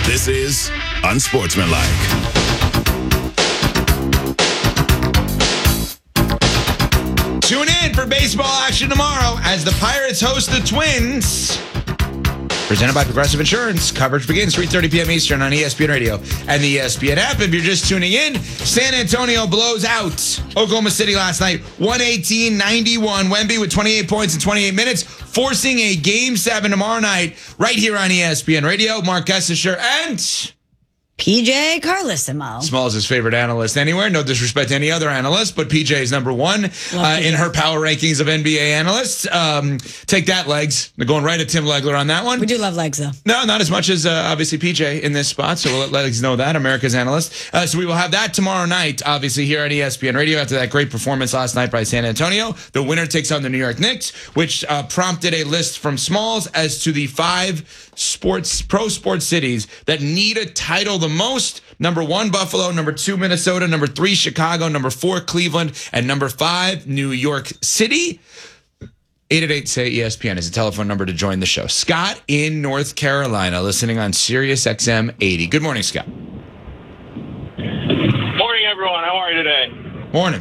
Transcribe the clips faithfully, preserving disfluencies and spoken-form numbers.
This is Unsportsmanlike. Tune in for baseball action tomorrow as the Pirates host the Twins. Presented by Progressive Insurance. Coverage begins three thirty p.m. Eastern on E S P N Radio and the E S P N app. If you're just tuning in, San Antonio blows out Oklahoma City last night, one eighteen ninety-one. Wemby with twenty-eight points in twenty-eight minutes, forcing a game seven tomorrow night right here on E S P N Radio. Mark Gessisher and P J Carlissimo. Smalls' his favorite analyst anywhere. No disrespect to any other analyst, but P J is number one uh, in her power rankings of N B A analysts. Um, take that, Legs. They're going right at Tim Legler on that one. We do love Legs, though. No, not as much as uh, obviously P J in this spot, so we'll let Legs know that, America's analyst. Uh, so we will have that tomorrow night, obviously, here at E S P N Radio after that great performance last night by San Antonio. The winner takes on the New York Knicks, which uh, prompted a list from Smalls as to the five sports pro sports cities that need a title the most. Number one, Buffalo. Number two, Minnesota. Number three, Chicago. Number four, Cleveland. And number five, New York City. eight eight eight, say E S P N is the telephone number to join the show. Scott in North Carolina, listening on Sirius X M eighty. Good morning, Scott. Morning, everyone. How are you today? Morning.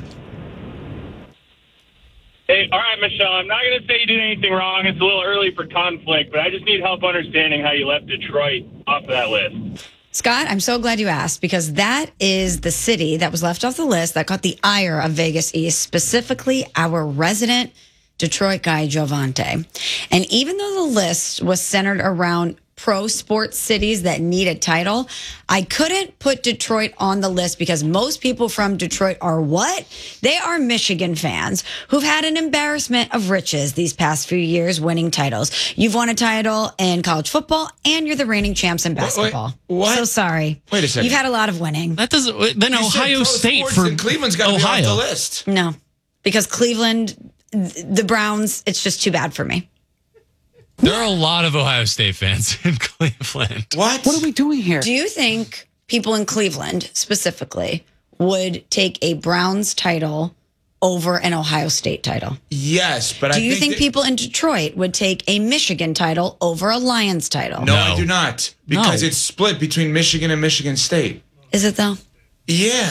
Hey, all right, Michelle, I'm not going to say you did anything wrong. It's a little early for conflict, but I just need help understanding how you left Detroit off of that list. Scott, I'm so glad you asked, because that is the city that was left off the list that caught the ire of Vegas East, specifically our resident Detroit guy, Jovante. And even though the list was centered around pro sports cities that need a title, I couldn't put Detroit on the list because most people from Detroit are what? They are Michigan fans who've had an embarrassment of riches these past few years winning titles. You've won a title in college football and you're the reigning champs in basketball. Wait, what? So sorry. Wait a second. You've had a lot of winning. That doesn't. Then You Ohio said pro State sports for and Cleveland's got to be Ohio. off the list. No, because Cleveland, the Browns, it's just too bad for me. There are a lot of Ohio State fans in Cleveland. What? What are we doing here? Do you think people in Cleveland specifically would take a Browns title over an Ohio State title? Yes, but Do I you think, think that- people in Detroit would take a Michigan title over a Lions title? No, No. I do not. Because No. it's split between Michigan and Michigan State. Is it though? Yeah.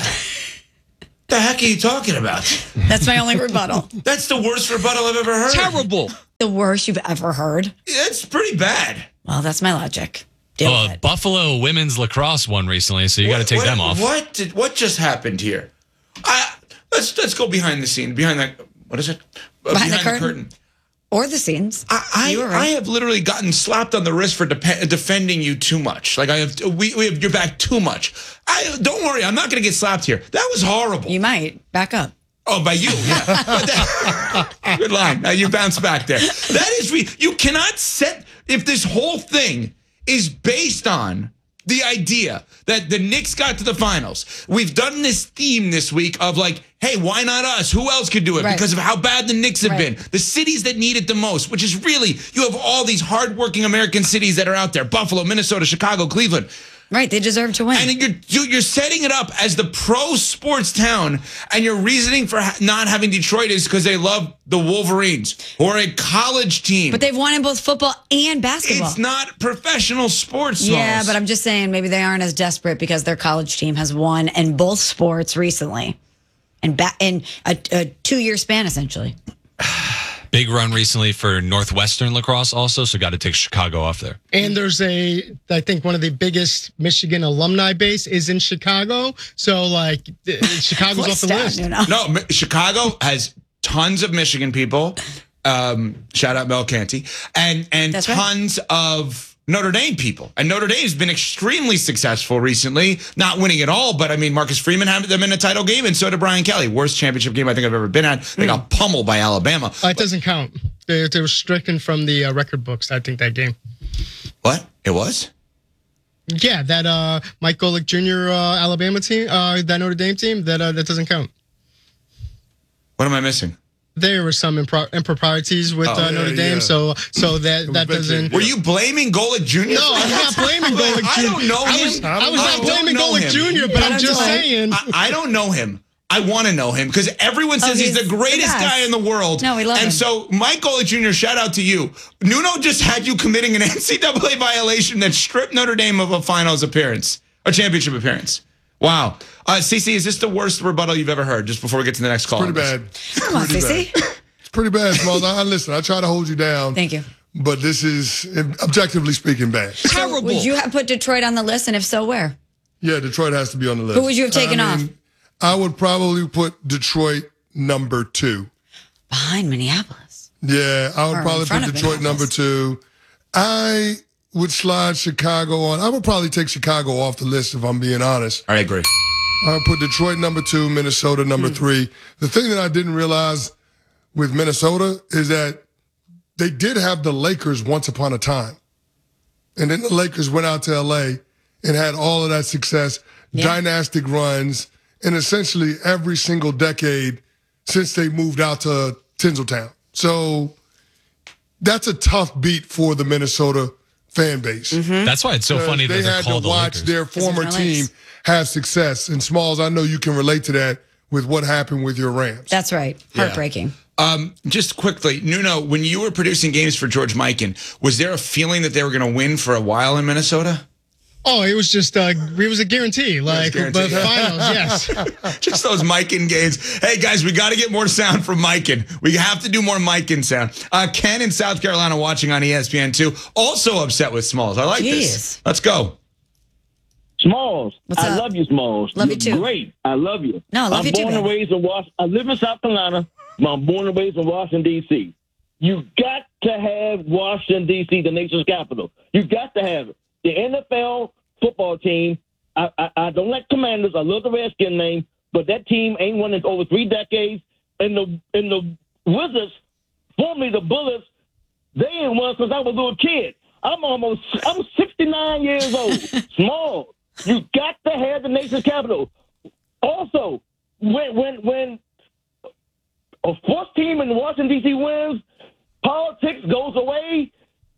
The heck are you talking about? That's my only rebuttal. That's the worst rebuttal I've ever heard. Terrible. The worst you've ever heard? It's pretty bad. Well, that's my logic. Deal Well, with it. Buffalo women's lacrosse won recently, so you got to What- take what- them off. What did? What just happened here? I, let's let's go behind the scene. Behind that, what is it? Uh, Behind the curtain. Or the scenes. I You were I, right. I have literally gotten slapped on the wrist for de- defending you too much. Like I have, we, we have your back too much. I don't worry, I'm not going to get slapped here. That was horrible. You might. Back up. Oh, by you, yeah. But that- good line. Now you bounce back there. That is, re- you cannot set, if this whole thing is based on the idea that the Knicks got to the finals. We've done this theme this week of like, hey, why not us? Who else could do it? Right. Because of how bad the Knicks have Right. been. The cities that need it the most, which is really, you have all these hardworking American cities that are out there. Buffalo, Minnesota, Chicago, Cleveland. Right. They deserve to win. And you're you- you're setting it up as the pro sports town, and your reasoning for ha- not having Detroit is because they love the Wolverines or a college team. But they've won in both football and basketball. It's not professional sports. Yeah, Smalls. but I'm just saying maybe they aren't as desperate because their college team has won in both sports recently, and ba- in a, a two-year span essentially. Big run recently for Northwestern lacrosse also, so got to take Chicago off there. And there's a, I think one of the biggest Michigan alumni base is in Chicago. So like th- Chicago's What off the stat, list. you know? no, Mi- Chicago has tons of Michigan people. Um, shout out Mel Canty, and and That's right. tons of Notre Dame people. And Notre Dame's been extremely successful recently, not winning it all, but I mean, Marcus Freeman had them in a title game, and so did Brian Kelly. Worst championship game I think I've ever been at. They got pummeled by Alabama. Uh, it doesn't count. They, they were stricken from the uh, record books, I think, that game. What? It was? Yeah, that uh, Mike Golick Junior Uh, Alabama team, uh, that Notre Dame team, that uh, that doesn't count. What am I missing? There were some impro- improprieties with Oh, uh, Notre yeah, Dame, yeah. so so that that doesn't. Were you blaming Golick Junior? No, I'm not blaming Golick I Junior don't know him. I was, I was I not don't blaming know Golick him. Junior, but I'm don't just know him. saying. I, I don't know him. I want to know him because everyone says Oh, he's, he's the greatest the best. guy in the world. No, we love and him. so, Mike Golick Junior, shout out to you. Nuno just had you committing an N C double A violation that stripped Notre Dame of a finals appearance, a championship appearance. Wow. Uh, Cece, is this the worst rebuttal you've ever heard? Just before we get to the next call. Pretty bad. Come on, Pretty Cece. bad. It's pretty bad, Smalls. I, I listen. I try to hold you down. Thank you. But this is, objectively speaking, bad. So would you have put Detroit on the list, and if so, where? Yeah, Detroit has to be on the list. Who would you have taken I off? mean, I would probably put Detroit number two. Behind Minneapolis. Yeah, I would Or in probably front put of Detroit number Minneapolis. two. I would slide Chicago on. I would probably take Chicago off the list if I'm being honest. I agree. I would put Detroit number two, Minnesota number three. The thing that I didn't realize with Minnesota is that they did have the Lakers once upon a time. And then the Lakers went out to L A and had all of that success, Yeah. dynastic runs, and essentially every single decade since they moved out to Tinseltown. So that's a tough beat for the Minnesota fan base. That's why it's so Because funny that they they're had to called the watch Lakers. their former there's no team Lakers. have success. And Smalls, I know you can relate to that with what happened with your Rams. That's right. Heartbreaking. Um, just quickly, Nuno, when you were producing games for George Mikan, was there a feeling that they were going to win for a while in Minnesota? Oh, it was just uh, it was a guarantee. Like guaranteed. the finals, yes. Just those Mikan games. Hey, guys, we got to get more sound from Mikan. We have to do more Mikan sound. Uh, Ken in South Carolina watching on E S P N two, also upset with Smalls. I like this. Jeez. Let's go. Smalls, What's I up? love you, Smalls. Love you You're too. Great, I love you. No, I love I'm you too, born and man. raised in Washington. I live in South Carolina, but I'm born and raised in Washington D C. You got to have Washington D C, the nation's capital. You got to have it. The N F L football team. I, I, I don't like Commanders. I love the Redskin name, but that team ain't won in over three decades. And the and the Wizards, formerly the Bullets, they ain't won since I was a little kid. I'm almost, I'm sixty-nine years old. Small. You got to have the nation's capital. Also, when when when a fourth team in Washington D C wins, politics goes away.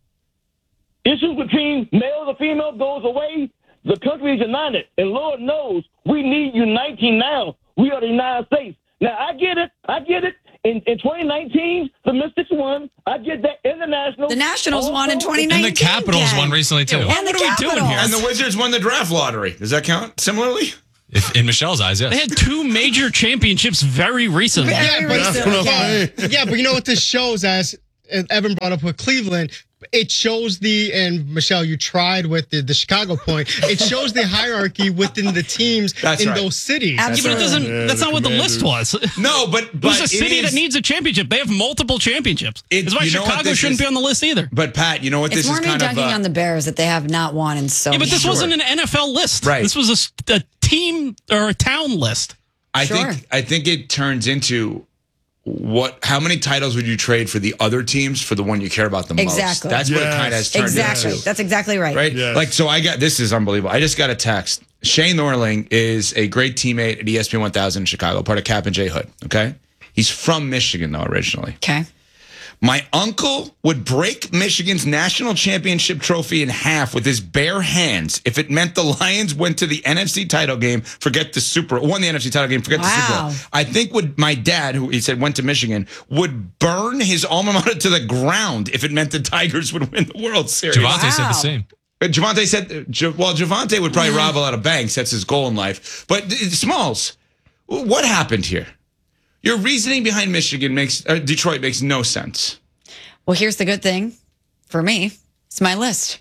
Issues between males and females goes away. The country is united, and Lord knows we need uniting now. We are the United States. Now I get it. I get it. In, in twenty nineteen, the Mystics won. I get that. International. The Nationals won in Also- twenty nineteen. And the Capitals Ken. won recently, too. And the What are we doing Capitals. here? And the Wizards won the draft lottery. Does that count similarly? If, in Michelle's eyes, yes. They had two major championships very recently. Very Yeah, but, That's recent. what I'm Yeah. saying. yeah, but you know what this shows, as Evan brought up with Cleveland, it shows the, and Michelle, you tried with the, the Chicago point, it shows the hierarchy within the teams That's in right. those cities. Yeah, but it Absolutely. doesn't. Yeah, that's the not what the list was. No, but but There's a it city is- that needs a championship. They have multiple championships. It- That's why you know what Chicago this shouldn't is? be on the list either. But Pat, you know what It's this more is me kind of. dunking uh, on the Bears that they have not won in so Yeah, but this many. wasn't an N F L list. Right. This was a s- a, team or a town list. I Sure. think I think it turns into what? How many titles would you trade for the other teams for the one you care about the most? Exactly. That's what it Yes. kind of has turned Exactly. into. That's exactly right. Right? Yes. Like, so I got, this is unbelievable. I just got a text. Shane Norling is a great teammate at E S P N one thousand in Chicago, part of Cap and J Hood. Okay. He's from Michigan, though, originally. Okay. My uncle would break Michigan's national championship trophy in half with his bare hands if it meant the Lions went to the N F C title game, forget the Super, won the N F C title game, forget the Super Bowl. Wow. I think would my dad, who he said went to Michigan, would burn his alma mater to the ground if it meant the Tigers would win the World Series. Javante said Wow. the same. Uh, Javante said, uh, J- well, Javante would probably rob a lot of banks. That's his goal in life. But uh, Smalls, what happened here? Your reasoning behind Michigan makes, uh, Detroit makes no sense. Well, here's the good thing for me. It's my list.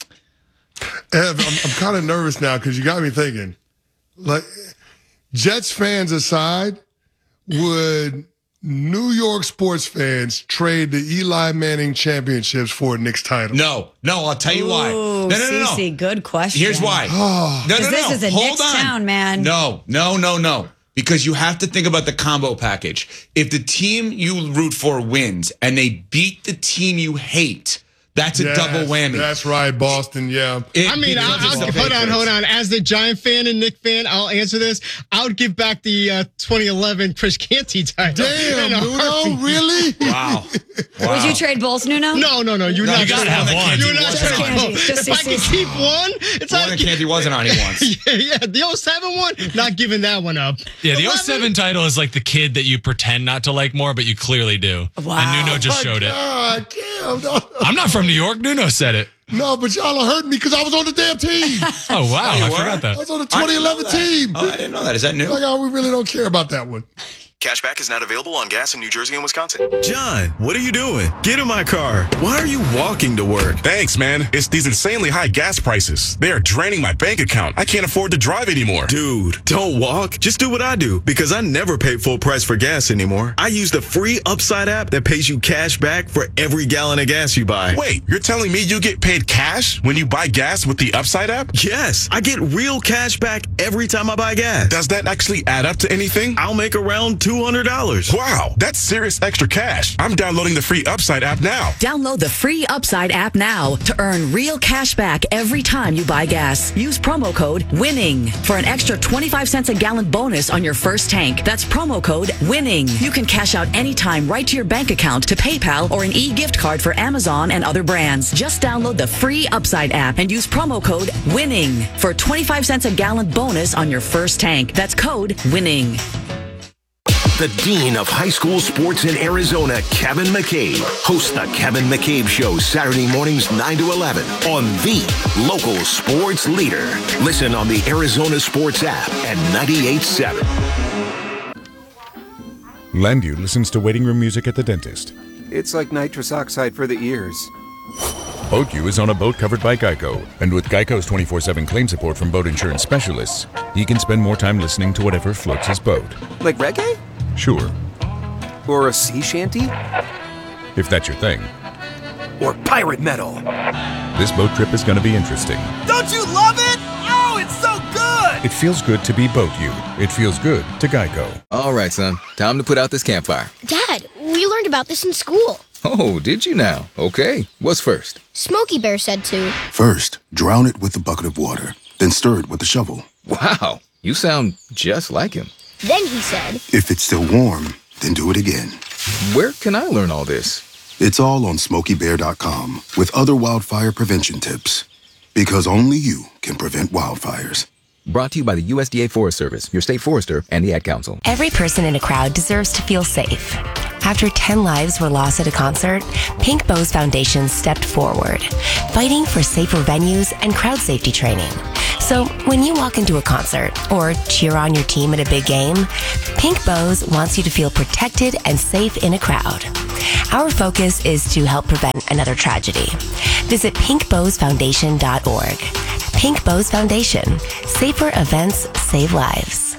Ev, I'm, I'm kind of nervous now because you got me thinking. Like, Jets fans aside, would New York sports fans trade the Eli Manning championships for a Knicks title? No, no, I'll tell you why. Ooh, No, no, no, no. Cece, good question. Here's why. no, no, no. this is a Hold Knicks on. town, man. No, no, no, no. Because you have to think about the combo package. If the team you root for wins and they beat the team you hate, That's a Yes, double whammy. That's right, Boston. Yeah. It- I mean, I'll, because it's I'll, the hold on, Patriots. hold on. As the Giant fan and Nick fan, I'll answer this. I would give back the uh, twenty eleven Chris Canty title. Damn, in a Nuno, heartbeat. really? Wow. wow. Would you trade both, Nuno? No, no, no. You're No, not you gotta trading have both. one. You're not Just trading Canty. both. Just If I can C C. keep one, it's The one like that Canty wasn't on, he wants. yeah, yeah. The oh seven one, not giving that one up. Yeah, the eleven? oh seven title is like the kid that you pretend not to like more, but you clearly do. Wow. And Nuno just My showed it. God, damn. No, I'm not from New York. Nuno said it. no, but y'all are hurting me because I was on the damn team. Oh, wow. you I were? forgot I that. was on the I twenty didn't know eleven that. team. Oh, I didn't know that. Is that new? Like, oh, we really don't care about that one. Cashback is not available on gas in New Jersey and Wisconsin. John, what are you doing? Get in my car. Why are you walking to work? Thanks, man. It's these insanely high gas prices. They are draining my bank account. I can't afford to drive anymore. Dude, don't walk. Just do what I do because I never pay full price for gas anymore. I use the free Upside app that pays you cash back for every gallon of gas you buy. Wait, you're telling me you get paid cash when you buy gas with the Upside app? Yes, I get real cash back every time I buy gas. Does that actually add up to anything? I'll make around two hundred dollars. Wow, that's serious extra cash. I'm downloading the free Upside app now. Download the free Upside app now to earn real cash back every time you buy gas. Use promo code WINNING for an extra twenty-five cents a gallon bonus on your first tank. That's promo code WINNING. You can cash out anytime right to your bank account, to PayPal, or an e-gift card for Amazon and other brands. Just download the free Upside app and use promo code WINNING for twenty-five cents a gallon bonus on your first tank. That's code WINNING. The Dean of High School Sports in Arizona, Kevin McCabe, hosts the Kevin McCabe Show Saturday mornings nine to eleven on the local sports leader. Listen on the Arizona Sports app at ninety-eight point seven. Landu listens to waiting room music at the dentist. It's like nitrous oxide for the ears. BoatU is on a boat covered by Geico, and with Geico's twenty-four seven claim support from boat insurance specialists, he can spend more time listening to whatever floats his boat. Like reggae? Sure, Or a sea shanty? if that's your thing. Or pirate metal? This boat trip is going to be interesting. Don't you love it? Oh, it's so good! It feels good to be BoatU. It feels good to Geico. All right, son. Time to put out this campfire. Dad, we learned about this in school. Oh, did you now? Okay. What's first? Smokey Bear said to. First, drown it with a bucket of water, then stir it with a shovel. Wow. You sound just like him. Then he said. If it's still warm, then do it again. Where can I learn all this? It's all on smokey bear dot com with other wildfire prevention tips. Because only you can prevent wildfires. Brought to you by the U S D A Forest Service, your state forester, and the Ad Council. Every person in a crowd deserves to feel safe. After ten lives were lost at a concert, Pink Bows Foundation stepped forward, fighting for safer venues and crowd safety training. So when you walk into a concert or cheer on your team at a big game, Pink Bows wants you to feel protected and safe in a crowd. Our focus is to help prevent another tragedy. Visit pink bows foundation dot org. Pink Bows Foundation. Safer events save lives.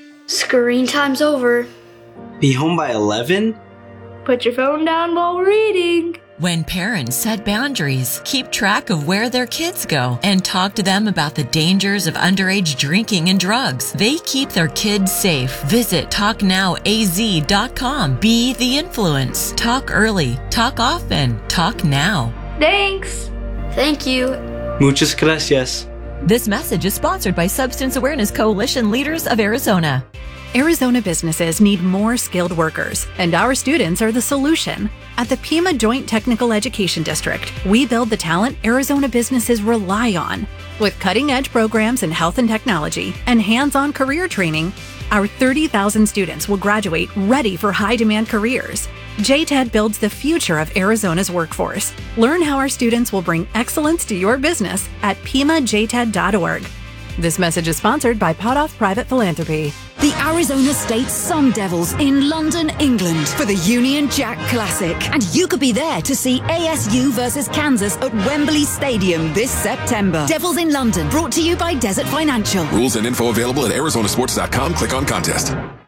Screen time's over. Be home by eleven? Put your phone down while reading. When parents set boundaries, keep track of where their kids go, and talk to them about the dangers of underage drinking and drugs, they keep their kids safe. Visit talk now a z dot com. Be the influence. Talk early. Talk often. Talk now. Thanks. Thank you. Muchas gracias. This message is sponsored by Substance Awareness Coalition Leaders of Arizona. Arizona businesses need more skilled workers, and our students are the solution. At the Pima Joint Technical Education District, we build the talent Arizona businesses rely on. With cutting-edge programs in health and technology and hands-on career training, our thirty thousand students will graduate ready for high-demand careers. J TED builds the future of Arizona's workforce. Learn how our students will bring excellence to your business at pima j ted dot org. This message is sponsored by Potoff Private Philanthropy. The Arizona State Sun Devils in London, England for the Union Jack Classic. And you could be there to see A S U versus Kansas at Wembley Stadium this September. Devils in London, brought to you by Desert Financial. Rules and info available at arizona sports dot com. Click on contest.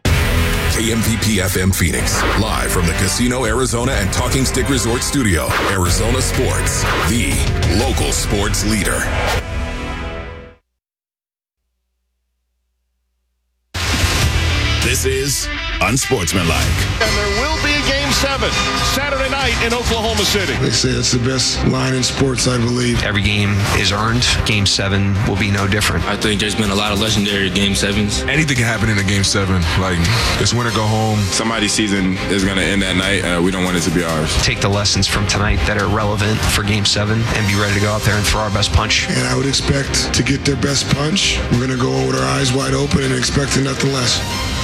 K M V P F M Phoenix, live from the Casino Arizona and Talking Stick Resort Studio. Arizona Sports, the local sports leader. This is unsportsmanlike. And there will be a game seven Saturday night in Oklahoma City. They say it's the best line in sports, I believe. Every game is earned. Game seven will be no different. I think there's been a lot of legendary game sevens. Anything can happen in a game seven. Like, it's win or go home. Somebody's season is going to end that night. Uh, we don't want it to be ours. Take the lessons from tonight that are relevant for game seven and be ready to go out there and throw our best punch. And I would expect to get their best punch. We're going to go with our eyes wide open and expecting nothing less.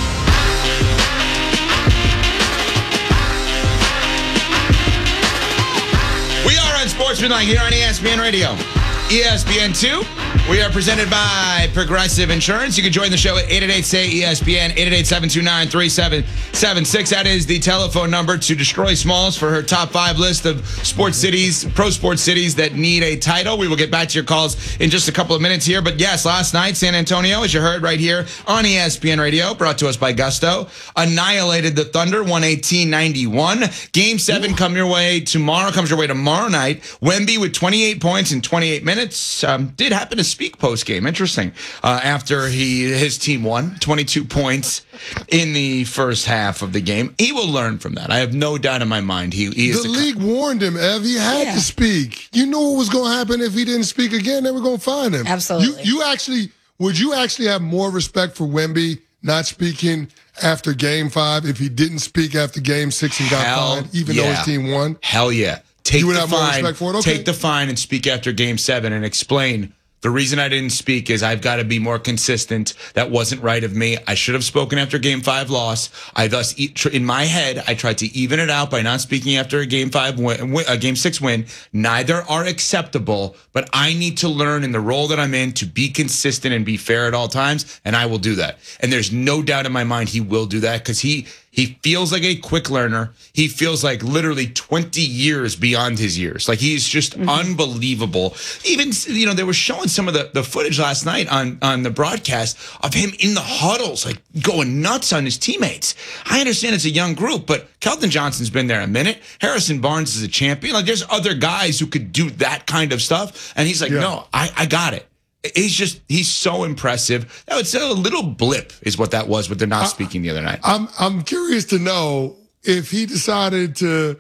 We are Unsportsmanlike here on E S P N Radio. E S P N two. We are presented by Progressive Insurance. You can join the show at eight eight eight, S A Y, E S P N, eight eight eight, seven two nine, three seven seven six. That is the telephone number to Destroy Smalls for her top five list of sports cities, pro sports cities that need a title. We will get back to your calls in just a couple of minutes here. But yes, last night, San Antonio, as you heard right here on E S P N Radio, brought to us by Gusto, annihilated the Thunder, one eighteen ninety-one. Game seven come your way tomorrow, comes your way tomorrow night. Wemby with twenty-eight points in twenty-eight minutes. Um, did happen to speak post game. Interesting. Uh, after he his team won twenty-two points in the first half of the game, he will learn from that. I have no doubt in my mind. He, he is the league co- warned him, Ev. He had yeah. to speak. You knew what was going to happen if he didn't speak again. They were going to find him. Absolutely. You, you actually would you actually have more respect for Wemby not speaking after Game Five if he didn't speak after Game Six and got Hell fined, even yeah. though his team won? Hell yeah. Take you would the have fine, more respect for it? Okay. Take the fine and speak after Game Seven and explain. The reason I didn't speak is I've got to be more consistent. That wasn't right of me. I should have spoken after Game Five loss. I thus, in my head, I tried to even it out by not speaking after a Game Five win, a Game Six win. Neither are acceptable, but I need to learn in the role that I'm in to be consistent and be fair at all times, and I will do that. And there's no doubt in my mind he will do that because he. He feels like a quick learner. He feels like literally twenty years beyond his years. Like he's just mm-hmm. unbelievable. Even, you know, they were showing some of the, the footage last night on, on the broadcast of him in the huddles, like going nuts on his teammates. I understand it's a young group, but Kelton Johnson's been there a minute. Harrison Barnes is a champion. Like there's other guys who could do that kind of stuff. And he's like, yeah. no, I, I got it. He's just, he's so impressive. That was a little blip is what that was with the not speaking the other night. I'm I'm curious to know if he decided to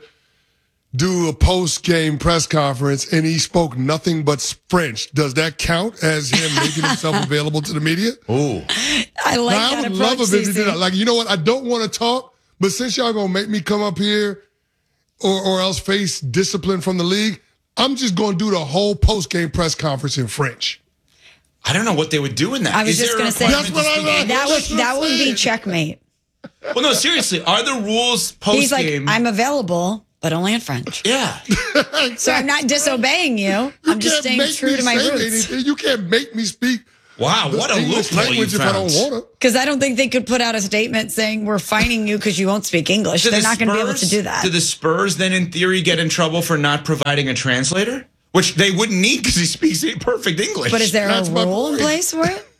do a post-game press conference and he spoke nothing but French. Does that count as him making himself available to the media? Oh, I like now, that I would approach, love him if he did C C. that. Like, you know what? I don't want to talk, but since y'all going to make me come up here or, or else face discipline from the league, I'm just going to do the whole post-game press conference in French. I don't know what they would do in that. I was Is just going to say That's what I like. that would That's what that I'm would be saying. checkmate. Well, no, seriously. Are the rules post He's like, game? I'm available, but only in French. Yeah. So I'm not disobeying you. You I'm just can't staying make true me to my say roots. anything. You can't make me speak. Wow, the what a English loophole you language if I found. don't want to. Because I don't think they could put out a statement saying we're fining you because you won't speak English. Do They're the not going to be able Spurs- to do that. Do the Spurs then, in theory, get in trouble for not providing a translator? Which they wouldn't need because he speaks perfect English. But is there That's a my rule in point. place for it?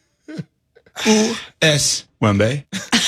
Ooh, S. Wembe.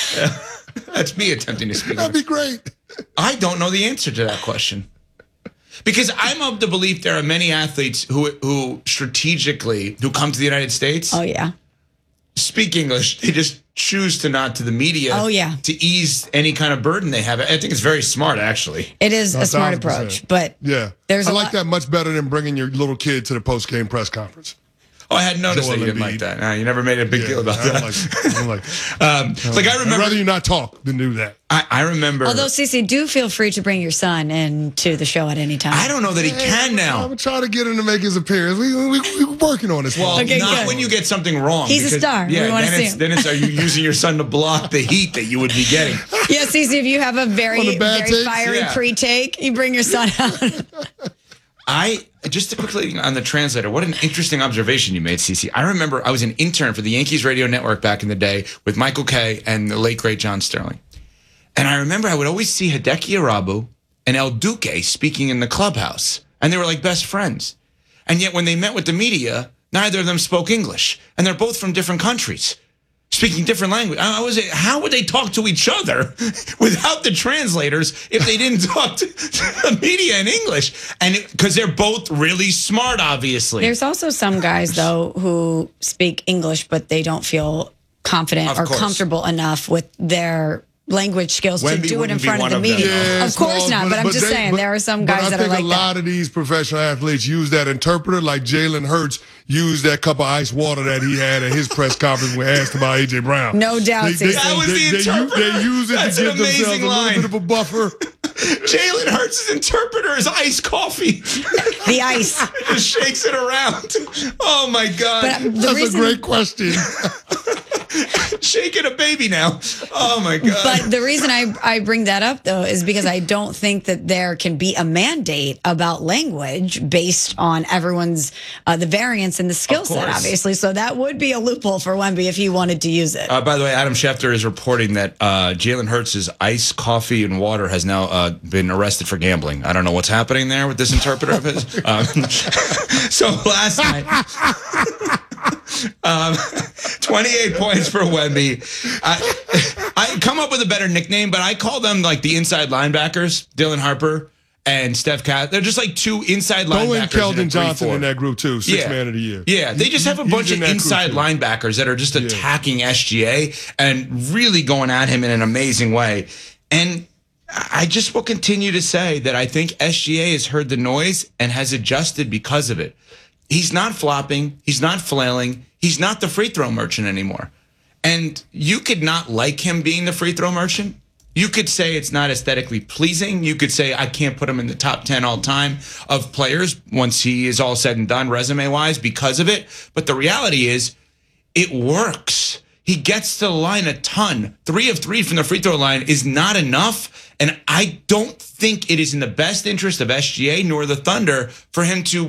That's me attempting to speak. That'd be great. I don't know the answer to that question. Because I'm of the belief there are many athletes who who strategically, who come to the United States, Oh, yeah. speak English. They just choose to not to the media. Oh, yeah. To ease any kind of burden they have. I think it's very smart, actually. It is No, a smart one thousand approach. percent. But Yeah. There's I a like lot- that much better than bringing your little kid to the post-game press conference. Oh, I had noticed Joel that you didn't Embiid. like that. Nah, you never made a big Yeah, deal about I don't that. like I don't like that. um, like I I'd remember. rather you not talk than do that. I, I remember. although, Cece, do feel free to bring your son into the show at any time. I don't know that he can now. I'm trying to get him to make his appearance. We we we we're working on this. Well, Okay, not good. when you get something wrong. He's a because- star. We Yeah, wanna then see it's him. then it's are you using your son to block the heat that you would be getting? Yeah, Cece, if you have a On very, the bad very takes? fiery Yeah. pre-take, you bring your son out. I just to quickly on the translator. What an interesting observation you made, Cece. I remember I was an intern for the Yankees radio network back in the day with Michael Kay and the late great John Sterling, and I remember I would always see Hideki Arabu and El Duque speaking in the clubhouse, and they were like best friends. And yet when they met with the media, neither of them spoke English, and they're both from different countries, speaking different language. I was, how would they talk to each other without the translators if they didn't talk to, to the media in English? And because they're both really smart, obviously. There's also some guys, though, who speak English, but they don't feel confident Of or course. comfortable enough with their language skills Wemby to do it in wouldn't be front of one the of them, media. Yeah, of course Smalls, not, but, I'm just they- saying but- there are some but guys I that think are like a that. lot of these professional athletes use that interpreter, like Jalen Hurts used that cup of ice water that he had at his press conference when asked about A J Brown. No doubt, They, they, Cecil. That was they, the they, interpreter. They, use it That's to an give themselves amazing a little line. bit of a buffer. Jalen Hurts' interpreter is iced coffee. The ice. Just shakes it around. Oh my God. But the That's reason, a great question. Shaking a baby now. Oh my God. But the reason I, I bring that up, though, is because I don't think that there can be a mandate about language based on everyone's, uh, the variance in the skill set, course. obviously. So that would be a loophole for Wemby if he wanted to use it. Uh, by the way, Adam Schefter is reporting that uh, Jalen Hurts' ice, coffee, and water has now uh, been arrested for gambling. I don't know what's happening there with this interpreter of his. Um, so last night, um, twenty-eight points for Wemby. I, I come up with a better nickname, but I call them like the inside linebackers, Dylan Harper and Steph Cass. They're just like two inside Throw in linebackers. Keldon in a Johnson three four. in that group, too. Six Yeah. man of the year. Yeah, they just have a He's bunch in of that group, inside too. linebackers that are just attacking S G A and really going at him in an amazing way. And I just will continue to say that I think S G A has heard the noise and has adjusted because of it. He's not flopping. He's not flailing. He's not the free throw merchant anymore. And you could not like him being the free throw merchant. You could say it's not aesthetically pleasing. You could say I can't put him in the top ten all time of players once he is all said and done resume wise because of it. But the reality is it works. He gets to the line a ton. Three of three from the free throw line is not enough. And I don't think it is in the best interest of S G A nor the Thunder for him to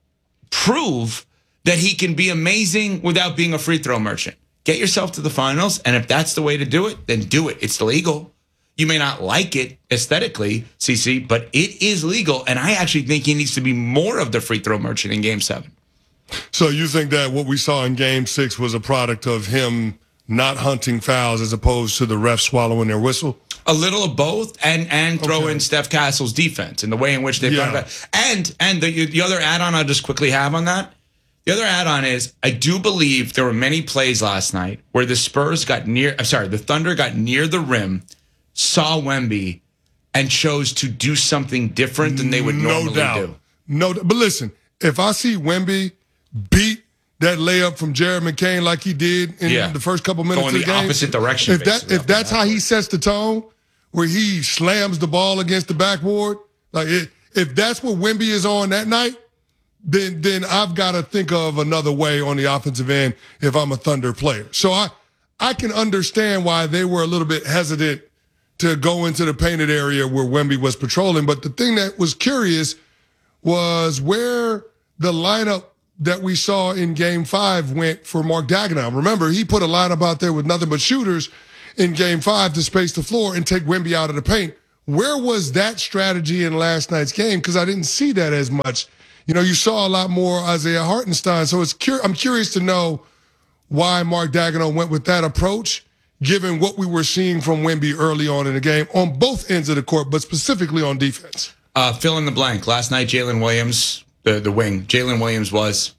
prove that he can be amazing without being a free throw merchant. Get yourself to the finals. And if that's the way to do it, then do it. It's legal. You may not like it aesthetically, C C, but it is legal. And I actually think he needs to be more of the free throw merchant in game seven. So you think that what we saw in game six was a product of him not hunting fouls as opposed to the refs swallowing their whistle? A little of both, and and throw Okay. in Steph Castle's defense and the way in which they've Yeah. gone about it. And, and the, the other add-on I'll just quickly have on that, the other add-on is I do believe there were many plays last night where the Spurs got near, I'm sorry, the Thunder got near the rim, saw Wemby, and chose to do something different than they would normally no doubt. do. No doubt. But listen, if I see Wemby beat that layup from Jared McCain like he did in Yeah. the first couple minutes Going of the the game, opposite direction, If that basically, if that's how he sets the tone, where he slams the ball against the backboard, like it, if that's what Wemby is on that night, then then I've got to think of another way on the offensive end if I'm a Thunder player. So I I can understand why they were a little bit hesitant to go into the painted area where Wemby was patrolling. But the thing that was curious was where the lineup that we saw in game five went for Mark Dagenham. Remember, he put a lineup out there with nothing but shooters in game five to space the floor and take Wemby out of the paint. Where was that strategy in last night's game? Because I didn't see that as much. You know, you saw a lot more Isaiah Hartenstein. So it's cur- I'm curious to know why Mark Dagenham went with that approach, given what we were seeing from Wemby early on in the game on both ends of the court, but specifically on defense. Uh, fill in the blank. Last night, Jalen Williams, the, the wing, Jalen Williams was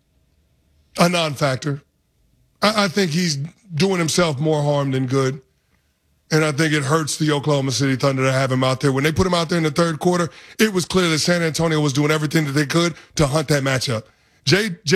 a non-factor. I, I think he's doing himself more harm than good. And I think it hurts the Oklahoma City Thunder to have him out there. When they put him out there in the third quarter, it was clear that San Antonio was doing everything that they could to hunt that matchup. Jay, Jay